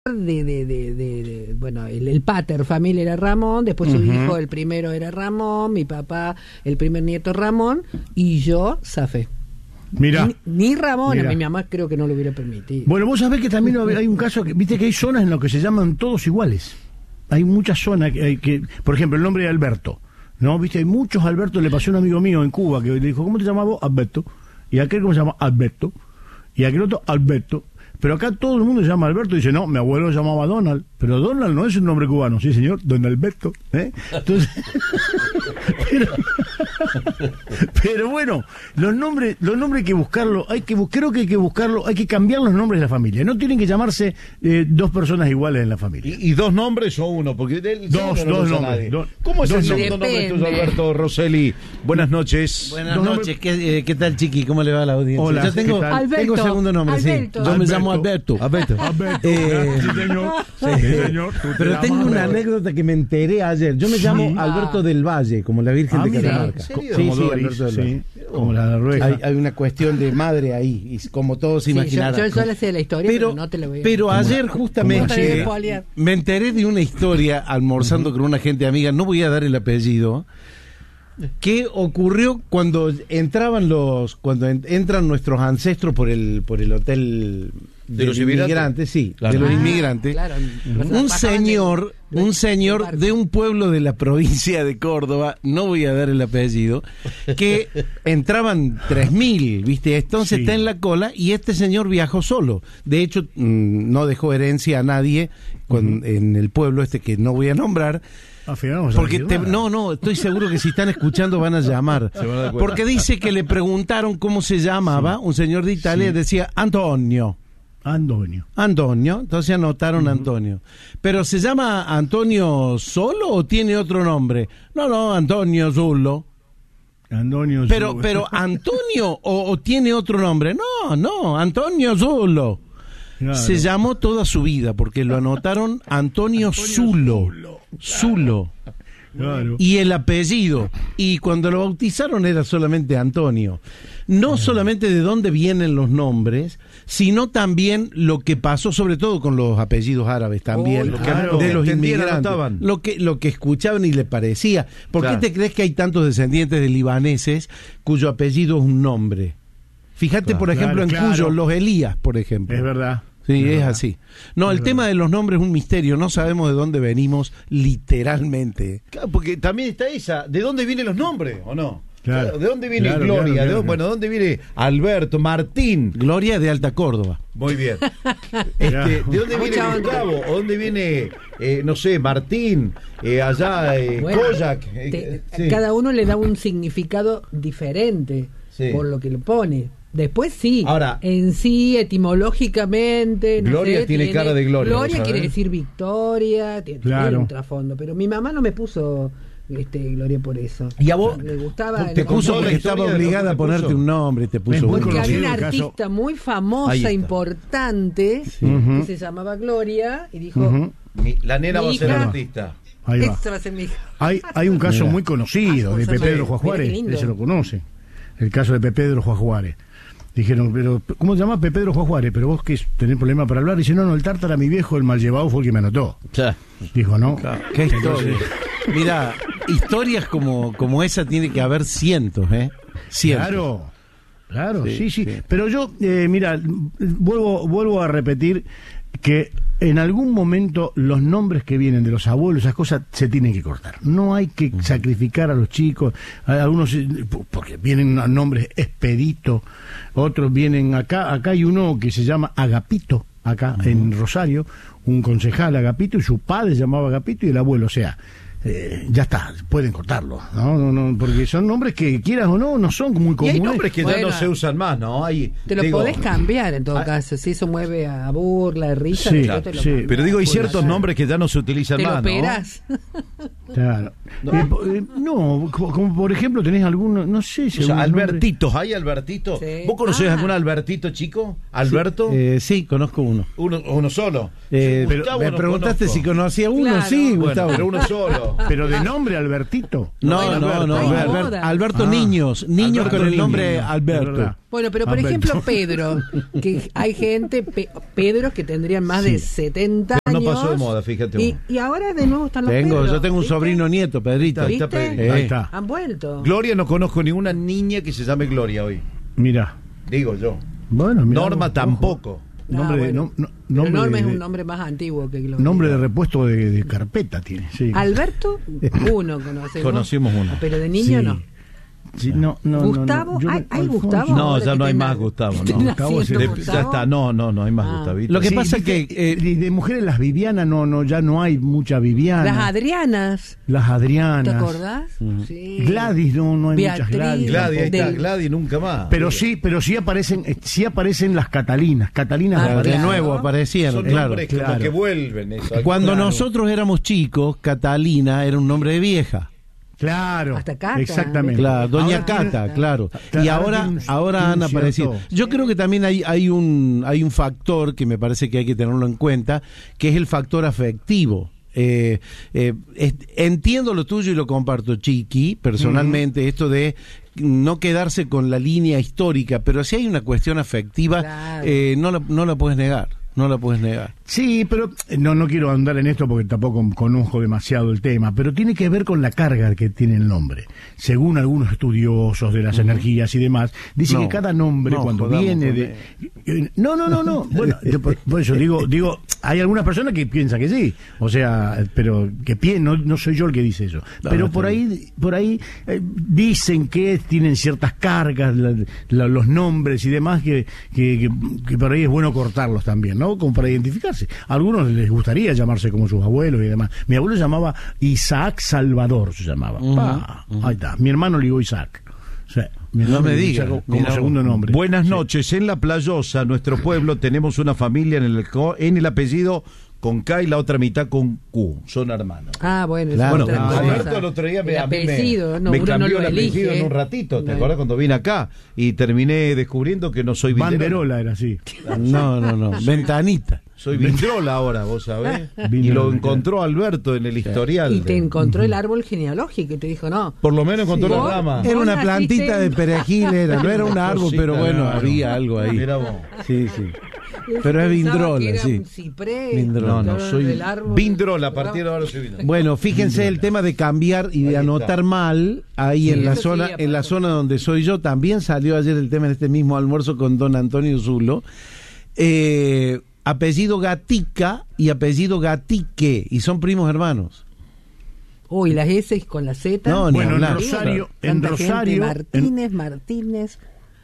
bueno, el pater familia era Ramón, después su hijo, el primero era Ramón, mi papá, el primer nieto Ramón, y yo zafé. Mirá. Ni Ramón, Mirá. a mi mamá creo que no lo hubiera permitido. Bueno, vos sabés que también hay un caso, que viste que hay zonas en las que se llaman todos iguales. Hay muchas zonas que por ejemplo, el nombre de Alberto, ¿no? Viste, hay muchos Alberto. Le pasó a un amigo mío en Cuba que le dijo, ¿cómo te llamas vos? Alberto. Y aquel, ¿cómo se llama? Alberto. Y aquel otro, Alberto. Pero acá todo el mundo se llama Alberto y dice, no, mi abuelo se llamaba Donald, pero Donald no es un nombre cubano, sí señor, Don Alberto, ¿eh? Entonces, pero bueno, los nombres hay que buscarlo, creo que hay que buscarlo, hay que cambiar los nombres de la familia, no tienen que llamarse dos personas iguales en la familia. ¿Y dos nombres o uno? Porque dos nombres. ¿Cómo es el nombres. segundo nombre tuyo, Alberto Rosselli? Buenas noches. Buenas noches, ¿qué tal, Chiqui? ¿Cómo le va a la audiencia? Hola, Yo tengo, ¿qué tal? Alberto, segundo nombre, Alberto. sí. Yo me llamo Alberto. Alberto, sí, señor. Sí, señor. Tú te Pero llamas tengo una Alberto. anécdota que me enteré ayer. Yo me llamo Alberto del Valle, como la Virgen de Mira, Catamarca. ¿en serio? como Sí, Doris, Alberto del Valle. sí, como la Rueja. Hay una cuestión de madre ahí, y como todos Sí, imaginarán. yo le sé la historia, pero no te la voy a... Pero ayer ¿Cómo te justamente voy a spoilear? me enteré de una historia almorzando con una gente amiga, no voy a dar el apellido, que ocurrió cuando entran nuestros ancestros por el hotel ¿De los inmigrantes? Sí, Claro. de los Ah, inmigrantes. claro. Un señor barco. de un pueblo de la provincia de Córdoba, no voy a dar el apellido, que entraban 3.000, ¿viste? Entonces Sí. está en la cola y este señor viajó solo. De hecho, no dejó herencia a nadie en el pueblo este que no voy a nombrar. Al final no vamos a Porque decir nada. no, estoy seguro que si están escuchando van a llamar. Se van a dar cuenta. Porque dice que le preguntaron cómo se llamaba, un señor de Italia, y decía Antonio, entonces anotaron Antonio. ¿Pero se llama Antonio solo o tiene otro nombre? No, Antonio Zullo. Antonio Pero Zullo. Antonio o tiene otro nombre. No, Antonio Zullo. Claro. Se llamó toda su vida porque lo anotaron Antonio Zulo. Claro. Y el apellido. Y cuando lo bautizaron era solamente Antonio. No solamente de dónde vienen los nombres, sino también lo que pasó, sobre todo con los apellidos árabes también, claro. de los Entendían, inmigrantes. anotaban. Lo que escuchaban y le parecía. ¿Por Claro. qué te crees que hay tantos descendientes de libaneses cuyo apellido es un nombre? Fíjate, por ejemplo, Claro. en Cuyo, los Elías, por ejemplo. Es verdad. Sí, es verdad. así. No, el tema de los nombres es un misterio. No sabemos de dónde venimos, literalmente. Claro, porque también está esa. ¿De dónde vienen los nombres o no? Claro. ¿De dónde viene Claro, Gloria? claro. ¿De dónde viene Alberto, Martín? Gloria de Alta Córdoba. Muy bien. Mirá. ¿De dónde viene Mucha onda. Gustavo? ¿O dónde viene, no sé, Martín? Allá, Bueno, Koyak. Sí. Cada uno le da un significado diferente Sí. por lo que lo pone. Después sí, Ahora, en sí, etimológicamente, no Gloria sé, tiene cara de gloria, ¿vos Gloria sabés? quiere decir victoria, tiene Claro. un trasfondo, pero mi mamá no me puso Gloria por eso. ¿Y a vos? Le gustaba. Te le puso contó la porque historia estaba de obligada a cómo te ponerte puso. un nombre y te puso Es muy uno. Porque había conocido una el caso. artista muy Ahí famosa, está. importante, Ujú. que se llamaba Gloria, y dijo, Ujú. La nena Mi va a ser hija. artista. Ahí va. esta va a ser mi hija. Hay un caso Mira. muy conocido de Sí. Pedro Juan Juárez, Mira qué lindo. ese lo conoce. El caso de Pedro Juan Juárez. Dijeron, pero ¿cómo se llama Pedro Juan Juárez? Pero vos que tenés problema para hablar. Dice, no, el tártara, mi viejo, el mal llevado, fue el que me anotó. Dijo, ¿no? Qué historia. Mira, historias como esa tiene que haber cientos, Cientos. Claro, Sí, sí. sí. Pero yo, mira, vuelvo a repetir que en algún momento los nombres que vienen de los abuelos, esas cosas se tienen que cortar. No hay que sacrificar a los chicos, a algunos porque vienen nombres Expedito, otros vienen acá hay uno que se llama Agapito, acá en Rosario, un concejal Agapito, y su padre se llamaba Agapito y el abuelo, o sea, ya está, pueden cortarlo, no, porque son nombres que quieras o no son muy Y comunes. hay nombres que ya Bueno. no se usan más, ¿no? Te lo podés cambiar en todo ah, caso. Si eso mueve a burla, a risa, Sí, después te lo sí. cambias. Pero digo, hay Puede ciertos ser. nombres que ya no se utilizan Te lo más, ¿no? operás. Claro. No, como por ejemplo tenés alguno, no sé si O sea, algún nombre- Albertitos, ¿hay Albertito? Sí. ¿Vos conocés Ah. algún Albertito, chico? ¿Alberto? Sí, conozco uno. Uno solo. Pero Gustavo me no preguntaste conozco. si conocía uno, Claro. sí, Bueno, Gustavo. pero uno solo. Pero de nombre Albertito. No, Bueno, no, hay Alberto, modas. Alberto Ah. Niños Alberto con el nombre Niños, Alberto. es verdad. Bueno, pero por Alberto. ejemplo Pedro, que hay gente, Pedros que tendrían más de 70 Pero años. no pasó de moda, fíjate. Y ahora de nuevo están los Yo Pedros. tengo un ¿viste? sobrino nieto, Pedrito. Ahí está ¿Viste? Pedro. Ahí está. Han vuelto. Gloria, no conozco ninguna niña que se llame Gloria hoy. Mira. Digo yo. Bueno, mirá, Norma ojo. tampoco. Nombre de- bueno. no- Pero nombre Norma es de- un nombre más antiguo que Gloria. Nombre de repuesto de carpeta tiene, sí. Alberto, uno conocemos. Conocimos uno. Pero de niño Sí. no. Sí, no, Gustavo, yo ¿hay Alfonso. Gustavo? No, Ahora ya que no hay estén más na- Gustavo, que no. estén Gustavo haciendo se- Ya Gustavo. está, no hay más Ah. Gustavito. Lo que Sí, pasa es viste, que de mujeres las Vivianas ya no hay mucha Viviana. Las Adrianas, Las Adrianas. ¿te acordás? Sí. Gladys, no hay Beatriz. muchas Gladys. Gladys, ahí está, Del- Gladys nunca más. Pero sí aparecen las Catalinas. Catalinas Ah, de aparecen. nuevo aparecían, son claro. nombres como claro. que vuelven. Eso. Cuando Claro. nosotros éramos chicos, Catalina era un nombre de vieja. Claro. Hasta Cata. Exactamente. Claro, Doña Ahora tiene- Cata, claro. Claro, Y ahora ahora tiene han un aparecido. cierto- Yo creo que también hay un factor que me parece que hay que tenerlo en cuenta, que es el factor afectivo. Entiendo lo tuyo y lo comparto, Chiqui, personalmente, esto de no quedarse con la línea histórica, pero si hay una cuestión afectiva, Claro. no la puedes negar. No la puedes negar. Sí, pero no quiero andar en esto porque tampoco conozco demasiado el tema, pero tiene que ver con la carga que tiene el nombre. Según algunos estudiosos de las energías y demás, dicen No, que cada nombre no, cuando jodamos viene con de... No. Bueno, yo por eso digo, hay algunas personas que piensan que sí, o sea, pero que no soy yo el que dice eso. No, Pero no por está ahí dicen que tienen ciertas cargas, los nombres y demás, que por ahí es bueno cortarlos también, ¿no? Como para identificarse. A algunos les gustaría llamarse como sus abuelos y demás. Mi abuelo se llamaba Isaac Salvador, se llamaba. Ahí está. Mi hermano le digo Isaac. O sea, mi No hermano me le diga, como mirá vos. segundo nombre. Buenas noches. En La Playosa, nuestro pueblo, tenemos una familia en el apellido con K y la otra mitad con Q. Son hermanos. Ah, bueno, Claro, es otra no, cosa. Alberto el otro día El a mí apellido, no, me uno no cambió lo el apellido elige. en un ratito. ¿Te No. acuerdas cuando vine acá? Y terminé descubriendo que no soy Vindrola. Banderola era así. No. Ventanita. Soy Vindrola ahora, vos sabés. Y Vindrola, lo encontró Alberto en el historial. Y te encontró el árbol genealógico y te dijo, no. Por lo menos encontró Sí. la rama. Era una Vos plantita naciste de en- perejil, no era un árbol, Cosita, pero bueno, claro. había algo ahí. Mirá vos. Sí. Pero es Pensaba que Vindrola, era sí. un ciprés, Vindrola. No, soy del árbol. Vindrola. A partir de ahora soy Vindrola. Bueno, fíjense el tema de cambiar y Ahí de está. anotar mal ahí Sí, en la eso sí, zona, aparte. en la zona donde soy yo. También salió ayer el tema en este mismo almuerzo con don Antonio Zulo. Apellido Gatica y apellido Gatique, y son primos hermanos. Uy, las S con la Z. No, ni Bueno, hablar. en Tanta Rosario, gente, Martínez.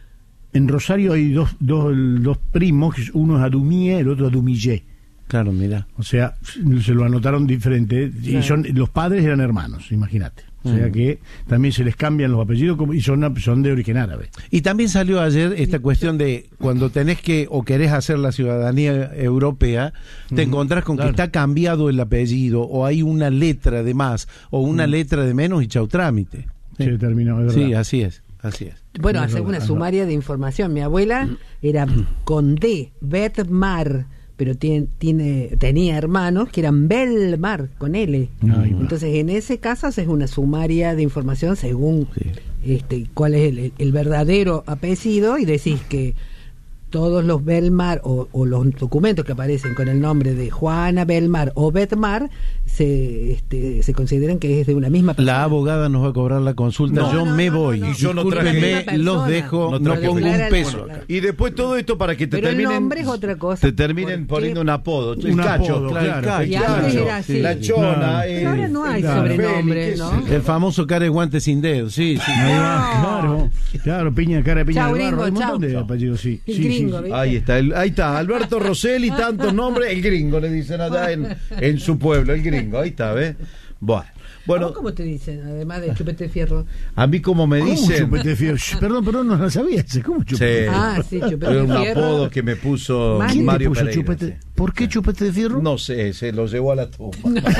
en Rosario hay dos primos, que uno es Adumie, el otro Adumillé. Claro, mira. O sea, se lo anotaron diferente y los padres eran hermanos, imagínate. O sea que también se les cambian los apellidos y son de origen árabe. Y también salió ayer esta cuestión de cuando tenés que o querés hacer la ciudadanía europea, te encontrás con que está cambiado el apellido o hay una letra de más o una letra de menos y chau trámite. Se terminó, es verdad. Sí, así es. Bueno, Es hacer verdad, una es sumaria de información. Mi abuela era con D, Betmar, pero tenía hermanos que eran Belmar, con L. Ahí va. Entonces, en ese caso, haces una sumaria de información según cuál es el verdadero apellido y decís que todos los Belmar o los documentos que aparecen con el nombre de Juana Belmar o Betmar se consideran que es de una misma persona. La abogada nos va a cobrar la consulta. No, yo me voy. Y yo no Discúlpenme, traje- los dejo. No No, traje- pongo un Claro, peso claro. acá. Y después todo esto para que te Pero el terminen. nombre es otra cosa. Te terminen ¿Por qué? poniendo un apodo. El Un cacho. apodo, claro. Y antes era así. La chona. Claro. Pero ahora no hay Claro. sobrenombre, ¿no? El famoso cara de guante sin dedo. Sí. Ahí va, claro, piña, cara de piña Chau, del barro, gringo, hay un montón chau. de apellidos, sí. El Sí, gringo, sí, ¿viste? Ahí está, Alberto Rosselli, tantos nombres, el gringo le dicen allá en su pueblo, el gringo, ahí está, ¿ves? Bueno, ¿Cómo te dicen? Además de chupete fierro. a mí como me ¿Cómo dicen, chupete fierro? Perdón, no la sabía. ¿Cómo chupete? Sí. Ah, sí, chupete era un fierro. apodo que me puso ¿Quién te Mario puso Pereira. chupete? Sí. ¿Por qué chupete de fierro? No sé, se lo llevó a la tumba.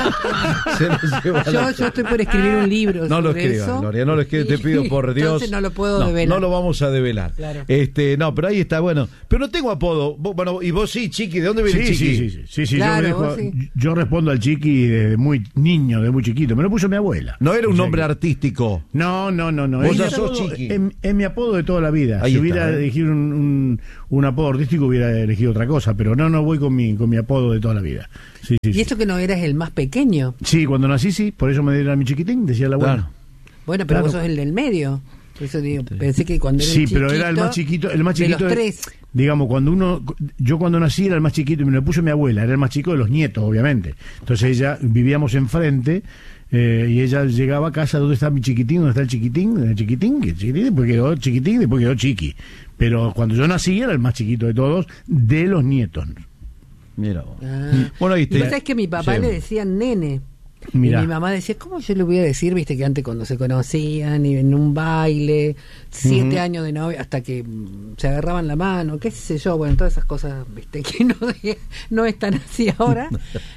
Se lo llevó a la Yo tumba. estoy por escribir un libro No lo sobre escribas, eso. Gloria, no lo escribas, te pido por Dios. Entonces no lo puedo develar. No lo vamos a develar. Claro. No, pero ahí está, bueno. Pero no tengo apodo. Bueno, y vos sí, Chiqui, ¿de dónde viene Chiqui? Sí. Claro, Yo, vos sí. yo respondo al chiqui desde muy niño, de muy chiquito. me lo puso mi abuela. No era un O sea nombre que- artístico. No. Vos Es ya mi sos apodo- Chiqui. Es mi apodo de toda la vida. Ahí Si está, hubiera elegido un apodo artístico, hubiera elegido otra cosa, pero no voy con mi apodo de toda la vida. Sí. Y esto que no eras el más pequeño. Sí, cuando nací, sí, por eso me dieron mi chiquitín, decía la abuela. Claro. Bueno, pero Claro. vos sos el del medio. Por eso digo, pensé que cuando era Sí, pero era el más chiquito, de los de- tres. Digamos, yo cuando nací era el más chiquito y me lo puso mi abuela, era el más chico de los nietos, obviamente. Entonces ella, vivíamos enfrente, y ella llegaba a casa, ¿dónde está mi chiquitín? ¿Dónde está el chiquitín? El chiquitín, después quedó chiquitín, después quedó chiqui. Pero cuando yo nací era el más chiquito de todos, de los nietos. Mira vos. Ah. Bueno, ahí Y te- vos sabés que mi papá sí. le decía nene. Mirá. Y mi mamá decía, ¿cómo yo le voy a decir? Viste que antes cuando se conocían y en un baile, 7 años de novia, hasta que se agarraban la mano, qué sé yo, bueno, todas esas cosas, viste, que no están así ahora.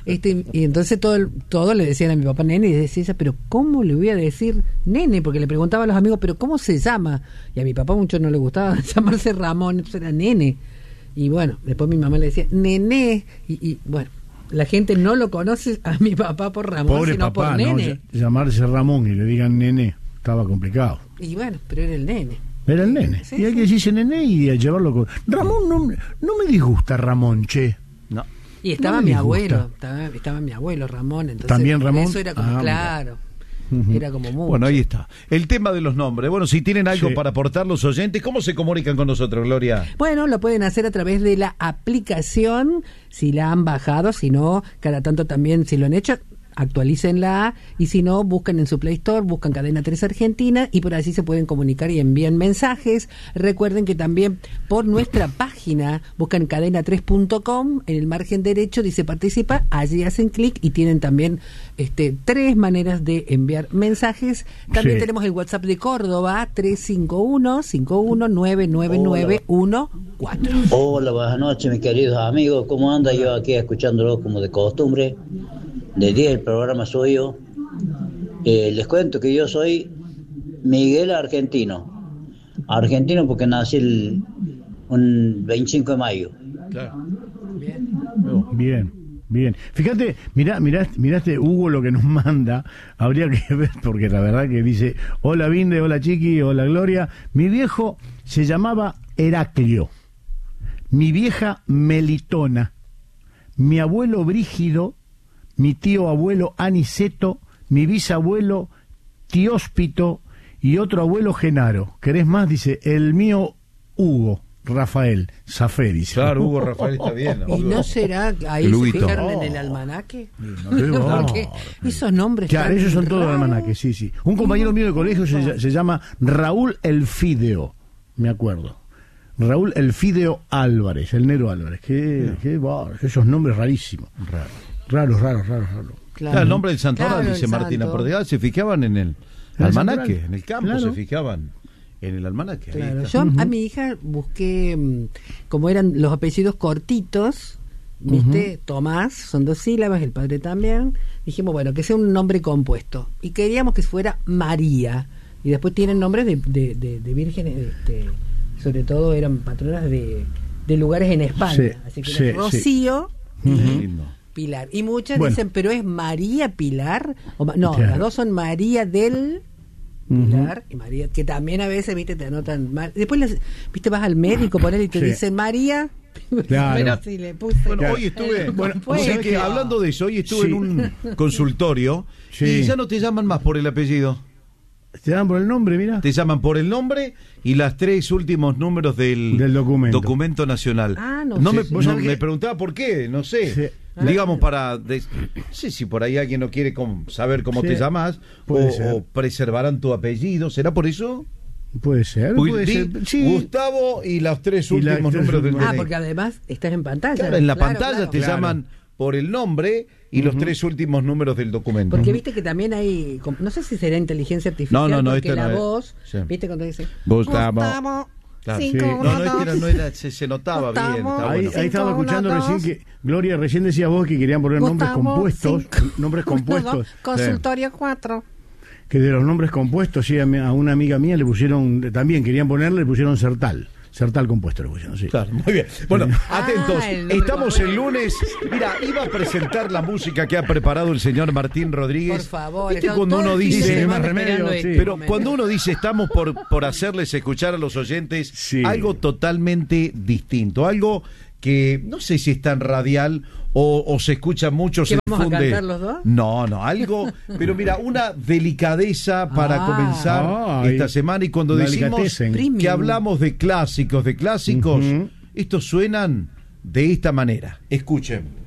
Y entonces todo le decían a mi papá nene, y decía ella, pero ¿cómo le voy a decir nene? Porque le preguntaba a los amigos, pero ¿cómo se llama? Y a mi papá mucho no le gustaba llamarse Ramón, entonces era nene. Y bueno, después mi mamá le decía nené, y bueno, la gente no lo conoce a mi papá por Ramón, Pobre sino papá, por ¿no? nene. Llamarse Ramón y le digan nene, estaba complicado. Y bueno, pero era el nene. Era el nene. Sí, y hay sí. que decirse nene y a llevarlo con... Ramón, no me disgusta Ramón, che. No. Y estaba No me mi disgusta. abuelo, estaba mi abuelo Ramón, entonces ¿También por Ramón? eso era como Ah, claro, era como mucho. Bueno, ahí está. El tema de los nombres. Bueno, si tienen algo Sí. para aportar los oyentes, ¿cómo se comunican con nosotros, Gloria? Bueno, lo pueden hacer a través de la aplicación, si la han bajado, si no, cada tanto también, si lo han hecho, actualícenla, y si no, buscan en su Play Store, buscan Cadena 3 Argentina, y por así se pueden comunicar y envían mensajes. Recuerden que también por nuestra página, buscan cadena3.com, en el margen derecho dice participa, allí hacen clic y tienen también 3 maneras de enviar mensajes. También Sí. tenemos el WhatsApp de Córdoba, 351-519914. Hola, buenas noches, mis queridos amigos. ¿Cómo anda? Yo aquí escuchándolo como de costumbre. De día el programa suyo. Les cuento que yo soy Miguel Argentino. Argentino porque nací un 25 de mayo. Bien. Fíjate, miraste Hugo lo que nos manda, habría que ver, porque la verdad que dice, hola Vinde, hola Chiqui, hola Gloria. Mi viejo se llamaba Heraclio, mi vieja Melitona, mi abuelo Brígido, mi tío abuelo Aniceto, mi bisabuelo Tióspito y otro abuelo Genaro. ¿Querés más? Dice, el mío Hugo Rafael Zafé, dice. Claro, Hugo Rafael está bien. ¿Y no será ahí El se Huguito. fijaron en el almanaque? No. Porque esos nombres Claro, tan esos son todos raros. almanaques, sí. Un compañero mío de colegio se llama Raúl Elfideo, me acuerdo. Raúl Elfideo Álvarez, el Nero Álvarez. Qué esos nombres rarísimos. Raros. Claro, el nombre del santoral, Claro, dice el Martina santo. Portegal, se fijaban en el ¿El almanaque, santoral? en el campo Claro. se fijaban en el almanaque. Ahí Claro, está. yo a mi hija busqué, como eran los apellidos cortitos, ¿viste? Tomás, son 2 sílabas, el padre también. Dijimos, bueno, que sea un nombre compuesto. Y queríamos que fuera María. Y después tienen nombres de vírgenes, sobre todo eran patronas de lugares en España. Sí, Así que sí, era Rocío y Lindo. Pilar. Y muchas Bueno. dicen, pero es María Pilar. No, Claro. las dos son María del Pilar y María, que también a veces, viste, te anotan mal. Después, viste, vas al médico, poner y te Sí. dicen María. Claro. Pero si le puse. Bueno, Claro. hoy estuve, Bueno, o sea pues, que no. hablando de eso, hoy estuve Sí. en un consultorio Sí. y ya no te llaman más por el apellido. Te dan por el nombre, mira. Te llaman por el nombre y las 3 últimos números del Documento. nacional. Ah, no me, sé. ¿Vos sabés me que- preguntaba por qué, no sé. Sí. Digamos para... no sé si por ahí alguien no quiere saber cómo Sí. te llamas Puede ser. o preservarán tu apellido. ¿Será por eso? Puede ser. Uy, di Sí. Gustavo y los 3 Y las últimos tres números del últimos. Ah, DNI. porque además estás en pantalla. Claro, en la Claro, pantalla claro. te Claro. llaman por el nombre y los 3 últimos números del documento. Porque viste que también hay, no sé si será inteligencia artificial, No, porque esto no la es. voz, Sí. viste cuando dice Gustavo. Claro. Sí. No era, se notaba bien. Estaba Ahí, bueno. ahí estaba escuchando recién que, Gloria, recién decía vos que querían poner nombres compuestos. Nombres compuestos. Consultorio 4. Que de los nombres compuestos, sí, a una amiga mía le pusieron, también querían ponerle, le pusieron Sertal. Sertal compuesto, sí. Claro, muy bien. Bueno, atentos. el Estamos lunes. el lunes. Mira, iba a presentar la música que ha preparado el señor Martín Rodríguez. Por favor, ¿Viste estamos cuando todo uno el fin de dice, semana más remedio, esperando sí. este pero momento. cuando uno dice estamos por hacerles escuchar a los oyentes Sí. algo totalmente distinto, algo que no sé si es tan radial o se escucha mucho, se vamos a difunde. cantar los dos? No, algo, pero mira, una delicadeza para comenzar Ay, esta semana, y cuando una decimos delicatessen. Premium. que hablamos de clásicos, Ujú. estos suenan de esta manera. Escuchen.